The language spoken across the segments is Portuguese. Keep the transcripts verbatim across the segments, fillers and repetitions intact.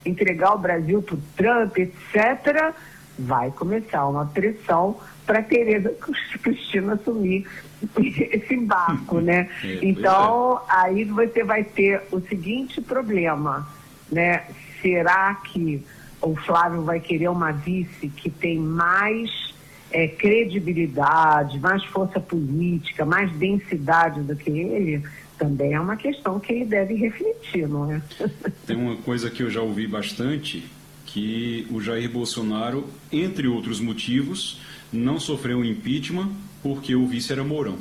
entregar o Brasil para o Trump, etcétera, vai começar uma pressão para Tereza Cristina assumir esse barco, né? É, então, é. aí você vai ter o seguinte problema, né? Será que o Flávio vai querer uma vice que tem mais é, credibilidade, mais força política, mais densidade do que ele? Também é uma questão que ele deve refletir, não é? Tem uma coisa que eu já ouvi bastante, que o Jair Bolsonaro, entre outros motivos, não sofreu impeachment porque o vice era Mourão.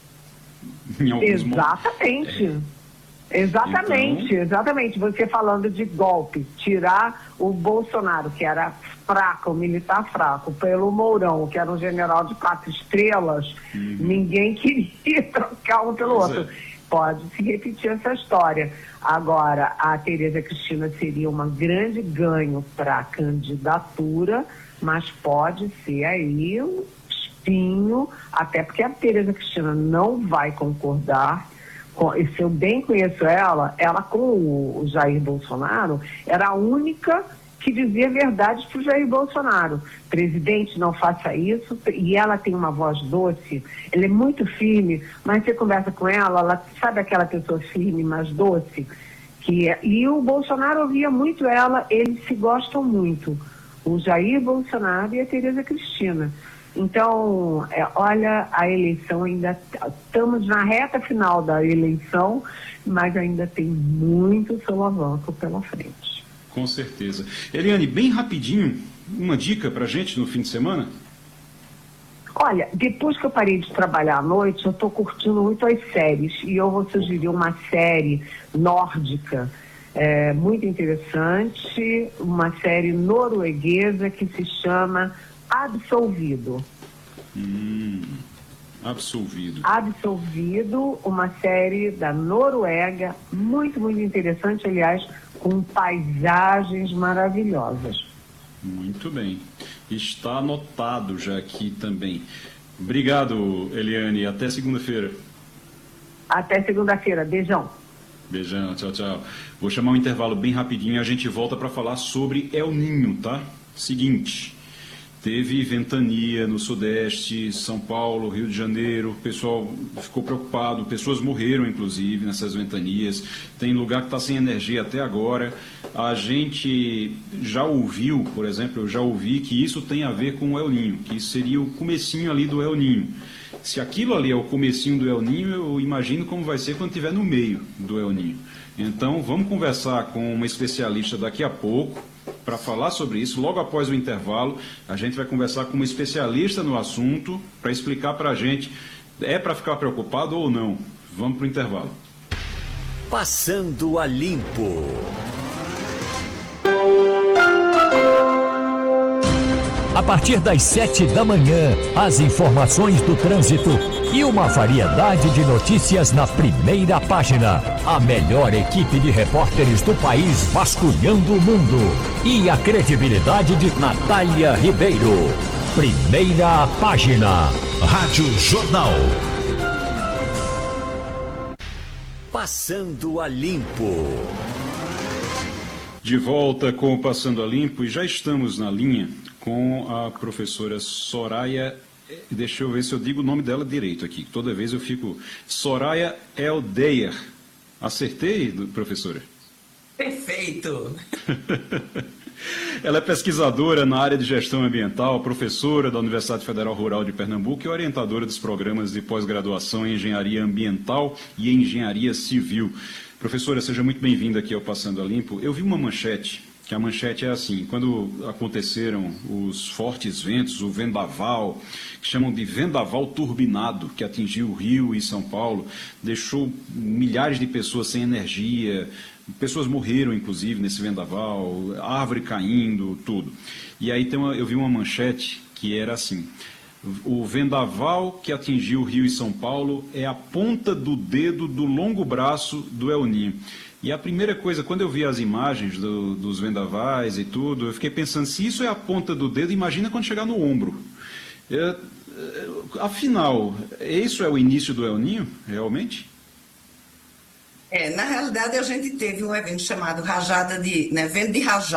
Em exatamente. É. Exatamente, então... exatamente. Você falando de golpe, tirar o Bolsonaro, que era fraco, o militar fraco, pelo Mourão, que era um general de quatro estrelas, uhum. ninguém queria trocar um pelo pois outro. É. Pode se repetir essa história. Agora, a Tereza Cristina seria um grande ganho para a candidatura, mas pode ser aí um espinho, até porque a Tereza Cristina não vai concordar. Com, e se eu bem conheço ela, ela com o Jair Bolsonaro era a única que dizia verdades para o Jair Bolsonaro. Presidente, não faça isso. E ela tem uma voz doce, ela é muito firme, mas você conversa com ela, ela sabe aquela pessoa firme, mas doce? Que é, e o Bolsonaro ouvia muito ela, eles se gostam muito. O Jair Bolsonaro e a Tereza Cristina. Então, é, olha, a eleição ainda... Estamos na reta final da eleição, mas ainda tem muito solavanco pela frente. Com certeza. Eliane, bem rapidinho, uma dica pra gente no fim de semana? Olha, depois que eu parei de trabalhar à noite, eu estou curtindo muito as séries. E eu vou sugerir uma série nórdica, é, muito interessante, uma série norueguesa que se chama Absolvido. Hum, absolvido. Absolvido, uma série da Noruega, muito, muito interessante, aliás, com paisagens maravilhosas. Muito bem. Está anotado já aqui também. Obrigado, Eliane. Até segunda-feira. Até segunda-feira. Beijão. Beijão. Tchau, tchau. Vou chamar um intervalo bem rapidinho e a gente volta para falar sobre El Ninho, tá? Seguinte. Teve ventania no Sudeste, São Paulo, Rio de Janeiro, o pessoal ficou preocupado, pessoas morreram, inclusive, nessas ventanias. Tem lugar que está sem energia até agora. A gente já ouviu, por exemplo, eu já ouvi que isso tem a ver com o El Ninho, que isso seria o comecinho ali do El Ninho. Se aquilo ali é o comecinho do El Ninho, eu imagino como vai ser quando estiver no meio do El Ninho. Então, vamos conversar com uma especialista daqui a pouco, para falar sobre isso. Logo após o intervalo, a gente vai conversar com uma especialista no assunto para explicar para a gente, é para ficar preocupado ou não. Vamos para o intervalo. Passando a Limpo. A partir das sete da manhã, as informações do trânsito e uma variedade de notícias na primeira página. A melhor equipe de repórteres do país vasculhando o mundo. E a credibilidade de Natália Ribeiro. Primeira página. Rádio Jornal. Passando a Limpo. De volta com o Passando a Limpo e já estamos na linha com a professora Soraya, deixa eu ver se eu digo o nome dela direito aqui, toda vez eu fico, Soraya Eldeyer. Acertei, professora? Perfeito! Ela é pesquisadora na área de gestão ambiental, professora da Universidade Federal Rural de Pernambuco e orientadora dos programas de pós-graduação em engenharia ambiental e engenharia civil. Professora, seja muito bem-vinda aqui ao Passando a Limpo. Eu vi uma manchete, que a manchete é assim, quando aconteceram os fortes ventos, o vendaval, que chamam de vendaval turbinado, que atingiu o Rio e São Paulo, deixou milhares de pessoas sem energia, pessoas morreram, inclusive, nesse vendaval, árvore caindo, tudo. E aí tem uma, eu vi uma manchete que era assim: o vendaval que atingiu o Rio e São Paulo é a ponta do dedo do longo braço do El Ninho. E a primeira coisa, quando eu vi as imagens do, dos vendavais e tudo, eu fiquei pensando, se isso é a ponta do dedo, imagina quando chegar no ombro. É, afinal, isso é o início do El Ninho, realmente? É, na realidade, a gente teve um evento chamado Rajada de, né, Vento de Rajada.